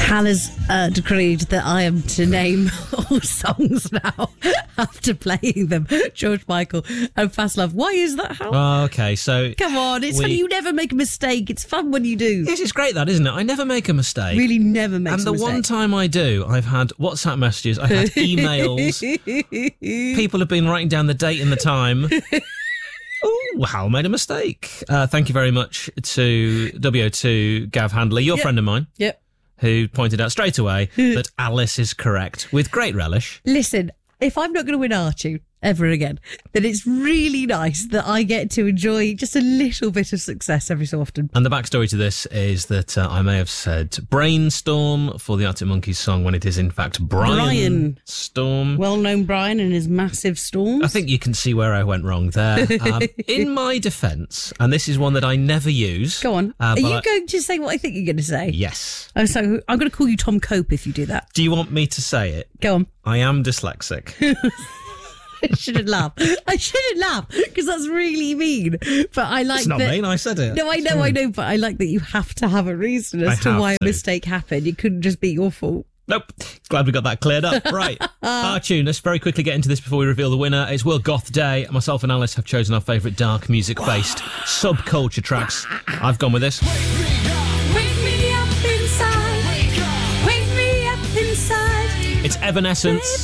Hannah's decreed that I am to name all songs now after playing them. George Michael and Fast Love. Why is that, Hal? Oh, okay, so... Come on, it's funny. You never make a mistake. It's fun when you do. Yes, it's great that, isn't it? I never make a mistake. Really never makes a mistake. And the one time I do, I've had WhatsApp messages, I've had emails. People have been writing down the date and the time. Oh, Hal made a mistake. Thank you very much to WO2 Gav Handler, your friend of mine. Yep. Who pointed out straight away that Alice is correct with great relish. Listen, if I'm not going to win our tune ever again, then it's really nice that I get to enjoy just a little bit of success every so often. And the backstory to this is that I may have said Brainstorm for the Arctic Monkeys song when it is in fact Brian Storm. Well-known Brian and his massive storms. I think you can see where I went wrong there. In my defence, and this is one that I never use. Go on. Are you going to say what I think you're going to say? Yes. Oh, so I'm going to call you Tom Cope if you do that. Do you want me to say it? Go on. I am dyslexic. I shouldn't laugh because that's really mean. But I like it's not that. Mean. I said it. No, I know, but I like that you have to have a reason as to why a mistake happened. It couldn't just be your fault. Nope. Glad we got that cleared up. Right. Our tune. Let's very quickly get into this before we reveal the winner. It's World Goth Day. Myself and Alice have chosen our favourite dark music-based subculture tracks. I've gone with this. Wake me up inside. Wake me up inside. It's Evanescence.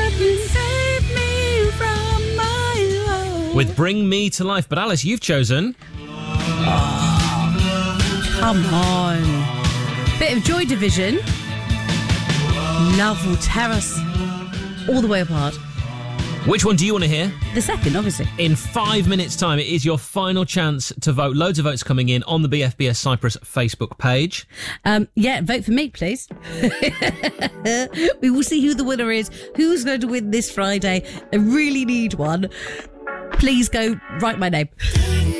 With Bring Me to Life. But Alice, you've chosen... Come on. Bit of Joy Division. Love will tear us all the way apart. Which one do you want to hear? The second, obviously. In 5 minutes' time, it is your final chance to vote. Loads of votes coming in on the BFBS Cyprus Facebook page. Vote for me, please. We will see who the winner is, who's going to win this Friday. I really need one. Please go write my name.